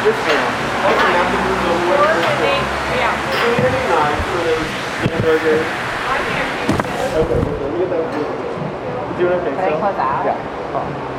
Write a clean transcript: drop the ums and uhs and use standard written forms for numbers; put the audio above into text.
this one. Hopefully not to move over. Yeah. 89 for those hamburgers. Okay, we'll get that. You doing okay, so? Yeah.